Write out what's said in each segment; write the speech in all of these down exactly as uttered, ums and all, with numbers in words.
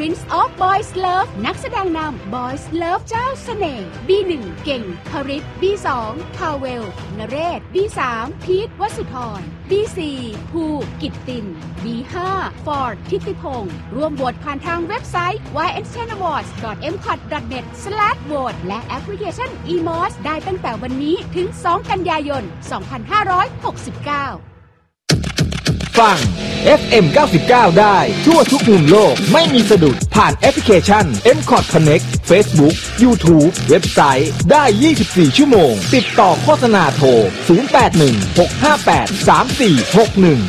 Prince of Boys Love นักแสดงนำ Boys Love เจ้าเสน่ห์ บี หนึ่ง เก่งพริต บี สอง พาเวลนเรศ บี สาม พีท วสุธร บี สี่ ภูกิตติน บี ห้า ฟอร์ด ทิติพงศ์ร่วมโหวตผ่านทางเว็บไซต์ วาย เอ็น เทน อวอร์ดส์ ดอท เอ็ม คอท ดอท เน็ต สแลช โหวต และแอปพลิเคชัน อี มอส ได้ตั้งแต่วันนี้ถึง สอง กันยายน สองพันห้าร้อยหกสิบเก้าฟัง เอฟ เอ็ม เก้าสิบเก้า ได้ทั่วทุกมุมโลกไม่มีสะดุดผ่านแอปพลิเคชัน เอ็ม คอท Connect Facebook YouTube เว็บไซต์ได้ยี่สิบสี่ชั่วโมงติดต่อโฆษณาโทรศูนย์ แปด หนึ่ง หก ห้า แปด สาม สี่ หก หนึ่ง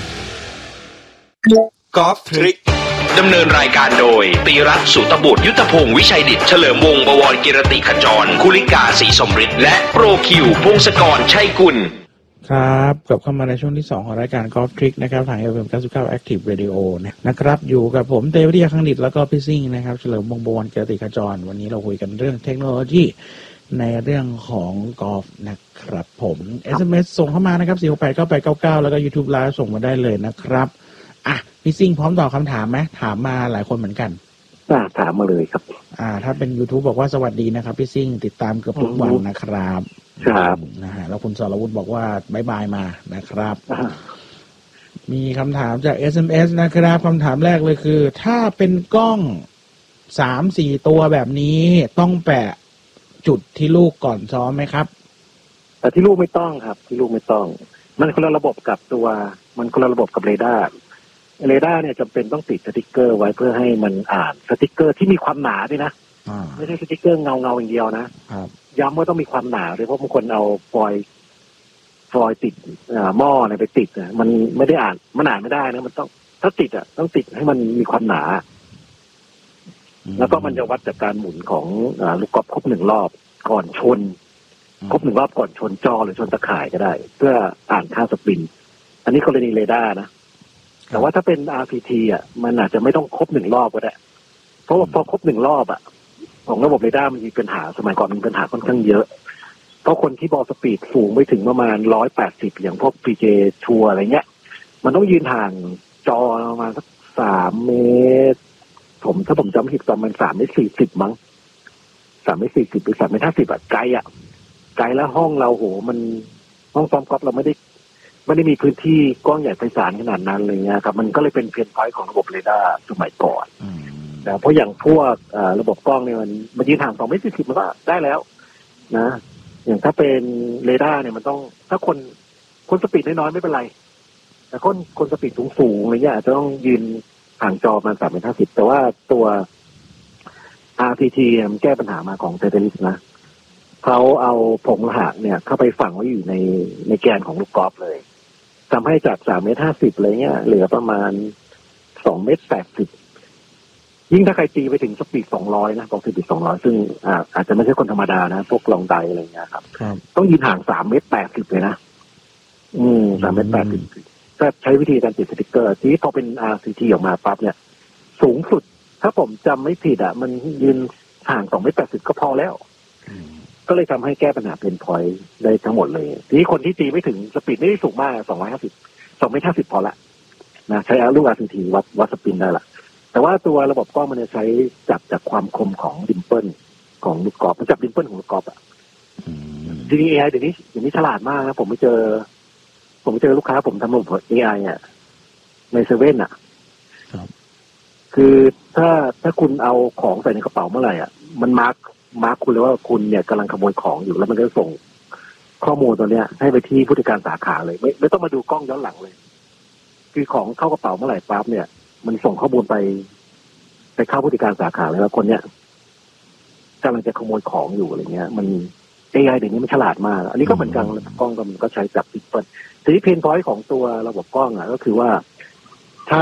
กอล์ฟทริคดำเนินรายการโดยตีรัตน์สุตบุตรยุทธพงศ์วิชัยดิษฐ์เฉลิมวงศ์บวรกิรติขจรคุลิกาศรีสมฤทธิ์และโปรคิวพงศกรชัยกุลครับกลับเข้ามาในช่วงที่สองของรายการกอล์ฟทริคนะครับทาง เอฟ เอ็ม เก้าสิบเก้า Active Radio นะครับอยู่กับผมเตวิทยาคังดิษฐ์แล้วก็พี่ซิ่งนะครับเฉลิมวงศ์บวรกิรติขจรวันนี้เราคุยกันเรื่องเทคโนโลยีในเรื่องของกอล์ฟนะครับผม เอส เอ็ม เอส ส่งเข้ามานะครับสี่ หก แปด เก้า แปด เก้า เก้าแล้วก็ YouTube Live ส่งมาได้เลยนะครับอ่ะพี่ซิ่งพร้อมตอบคำถามไหมถามมาหลายคนเหมือนกันอ่าถามมาเลยครับอ่าถ้าเป็น YouTube บอกว่าสวัสดีนะครับพี่ซิ่งติดตามเกือบทุกวันนะครับครับนะฮะแล้วคุณสรวุฒิบอกว่าบายบายมานะครับมีคำถามจาก เอส เอ็ม เอส นะครับคำถามแรกเลยคือถ้าเป็นกล้อง สามสี่ ตัวแบบนี้ต้องแปะจุดที่ลูกก่อนซ้อมไหมครับแต่ที่ลูกไม่ต้องครับที่ลูกไม่ต้องมันคนละระบบกับตัวมันคนละระบบกับเรดาร์เรดาร์เนี่ยจำเป็นต้องติดสติ๊กเกอร์ไว้เพื่อให้มันอ่านสติ๊กเกอร์ที่มีความหนาด้วยนะไม่ใช่สติ๊กเกอร์เงาเงาอย่างเดียวนะย้ำว่าต้องมีความหนาด้วยเพราะบางคนเอาฟอยล์ฟอยล์ติดหม้ออะไรไปติดอ่ะมันไม่ได้อ่านมันอ่านไม่ได้นะมันต้องถ้าติดอ่ะต้องติดให้มันมีความหนาแล้วก็มันจะวัดจากการหมุนของลูกกอล์ฟครบหนึ่งรอบก่อนชนครบหนึ่งรอบก่อนชนจอหรือชนตะข่ายก็ได้เพื่ออ่านค่าสปินอันนี้กรณีเรดาร์นะแต่ว่าถ้าเป็น อาร์ พี ที อ่ะมันอาจจะไม่ต้องครบหนึ่งรอบก็ได้เพราะว่าพอครบหนึ่งรอบอ่ะของระบบเรดาร์มันมีปัญหาสมัยก่อนมีปัญหาค่อนข้างเยอะเพราะคนที่บอลสปีดสูงไปถึงประมาณร้อยแปดสิบอย่างพวก พี เจ ทัวร์อะไรเงี้ยมันต้องยืนห่างจอประมาณสักสามเมตรผมถ้าผมจำไม่ผิดประมาณสามเมตรสี่สิบมั้งสามเมตรสี่สิบหรือสามเมตรห้าสิบอ่ะไกลอ่ะไกลแล้วห้องเราโหมันห้องซ้อมกอล์ฟเราไม่ได้ไม่ได้มีพื้นที่กว้างใหญ่ไพศาลขนาดนั้นเลยนะครับมันก็เลยเป็นเพนพอยต์ของระบบเรดาร์สมัยก่อนแต่เพราะอย่างพวกระบบกล้องเนี่ยมันมันยืนห่างสองเมตรสี่สิบมันก็ได้แล้วนะอย่างถ้าเป็นเรดาร์เนี่ยมันต้องถ้าคนคนสปีดน้อยๆไม่เป็นไรแต่คนคนสปีดสูงๆอะไรเงี้ยอาจจะต้องยืนห่างจอมาสามเมตรห้าสิบแต่ว่าตัว อาร์ พี ที มันแก้ปัญหามาของเทเทลิสนะเขาเอาผงโลหะเนี่ยเข้าไปฝังไว้อยู่ในในแกนของลูกกอล์ฟเลยทำให้จากสามเมตรห้าสิบอะไรเงี้ยเหลือประมาณสองเมตรแปดสิบยิ่งถ้าใครตีไปถึงสปีดสองร้อยนะกองสปีดสองร้อยซึ่งอ่าอาจจะไม่ใช่คนธรรมดานะพวกลองไดอะไรเงี้ยครับต้องยืนห่างสามเมตรแปดสิบเลยนะอืมสามเมตรแปดสิบก็ใช้วิธีการติดสติ๊กเกอร์ที่พอเป็น อาร์ ซี ที ออกมาปั๊บเนี่ยสูงสุดถ้าผมจำไม่ผิดอ่ะมันยืนห่างสองเมตรแปดสิบก็พอแล้วก็เลยทำให้แก้ปัญหาเพนพอยต์ได้ทั้งหมดเลยทีนี้คนที่ตีไม่ถึงสปีดไม่ได้สูงมากสองร้อยห้าสิบสองเมตรห้าสิบพอละนะใช้ลูก อาร์ ซี ที วัดวัดสปินได้ละแต่ว่าตัวระบบกล้องมันจะใช้จับจากความคมของดิมเปิลของลูกกอล์ฟมันจับดิมเปิลของลูกกอล์ฟอ่ะทีนี้ เอ ไอ เดี๋ยวนี้เดี๋ยวนี้ฉลาดมากนะผมไปเจอผมไปเจอลูกค้าผมทำระบบ เอ ไอ อ่ะในเซเว่นอ่ะคือถ้าถ้าคุณเอาของใส่ในกระเป๋าเมื่อไหร่อ่ะมันมาร์คมาร์คคุณเลยว่าคุณเนี่ยกำลังขโมยของอยู่แล้วมันก็ส่งข้อมูลตัวเนี้ยให้ไปที่ผู้จัดการสาขาเลยไม่ไม่ต้องมาดูกล้องย้อนหลังเลยคือของเข้ากระเป๋าเมื่อไหร่ปั๊บเนี่ยมันส่งข้อมูลไปไปเข้าผู้จัดการสาขาเลยว่าคนเนี้ยกำลังจะขโมยของอยู่อะไรเงี้ยมัน เอ ไอ เดี๋ยวนี้มันฉลาดมากอันนี้ก็เหมือนกันกล้องมันก็ใช้จับดิมเปิลทีนี้เพนพอยต์ของตัวระบบกล้องอ่ะก็คือว่าถ้า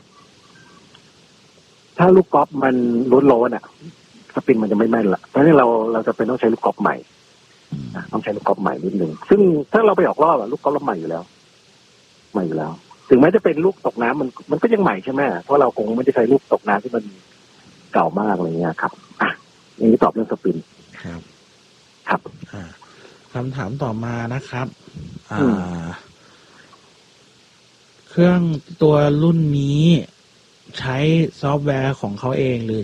ถ้าลูกกอล์ฟมันล้นโลนอ่ะสปินมันจะไม่แม่นละเพราะฉะนั้นเราเราจะเป็นต้องใช้ลูกกอล์ฟใหม่ต้องใช้ลูกกอล์ฟใหม่นิดหนึ่งซึ่งถ้าเราไปออกรอบอะลูกกอล์ฟใหม่อยู่แล้วใหม่อยู่แล้วถึงแม้จะเป็นลูกตกน้ำมันมันก็ยังใหม่ใช่ไหมเพราะเราคงไม่ได้ใช้ลูกตกน้ำที่มันเก่ามากอะไรเงี้ยครับอ่ะอย่างนี้ตอบเรื่องสปินครับครับคำถามต่อมานะครับอ่าเครื่องตัวรุ่นนี้ใช้ซอฟต์แวร์ของเขาเองหรือ